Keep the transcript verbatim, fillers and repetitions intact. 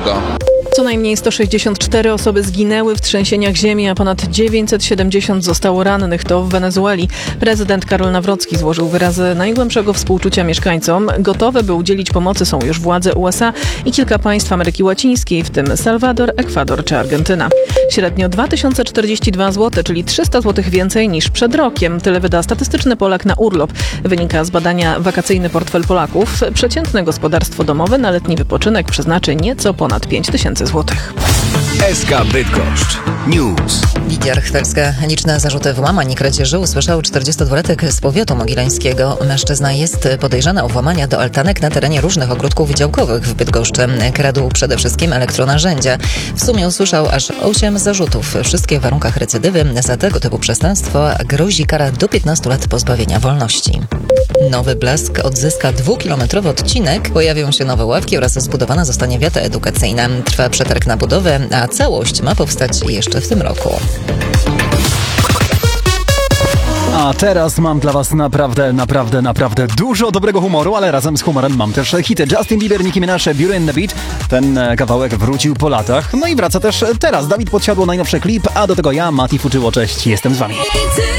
Bydgoszcz. Co najmniej sto sześćdziesiąt cztery osoby zginęły w trzęsieniach ziemi, a ponad dziewięćset siedemdziesiąt zostało rannych. To w Wenezueli. Prezydent Karol Nawrocki złożył wyrazy najgłębszego współczucia mieszkańcom. Gotowe, by udzielić pomocy, są już władze U S A i kilka państw Ameryki Łacińskiej, w tym Salwador, Ekwador czy Argentyna. Średnio dwa tysiące czterdzieści dwa złote, czyli trzysta złotych więcej niż przed rokiem. Tyle wyda statystyczny Polak na urlop. Wynika z badania Wakacyjny portfel Polaków. Przeciętne gospodarstwo domowe na letni wypoczynek przeznaczy nieco ponad pięć tysięcy złotych. S K Bydgoszcz News. Lidia Rychwelska. Liczne zarzuty włamań i kradzieży usłyszał czterdziestodwulatek z powiatu mogileńskiego. Mężczyzna jest podejrzany o włamania do altanek na terenie różnych ogródków działkowych w Bydgoszczy. Kradł przede wszystkim elektronarzędzia. W sumie usłyszał aż osiem zarzutów. Wszystkie w warunkach recydywy. Za tego typu przestępstwo grozi kara do piętnastu lat pozbawienia wolności. Nowy Blask odzyska dwukilometrowy odcinek, pojawią się nowe ławki oraz zbudowana zostanie wiata edukacyjna. Trwa przetarg na budowę, a całość ma powstać jeszcze w tym roku. A teraz mam dla was naprawdę, naprawdę, naprawdę dużo dobrego humoru, ale razem z humorem mam też hity. Justin Bieber, Nicki Minaj, Beauty and the Beat. Ten kawałek wrócił po latach. No i wraca też teraz. Dawid Podsiadło, najnowszy klip, a do tego ja, Mati Fuczyło. Cześć, jestem z wami.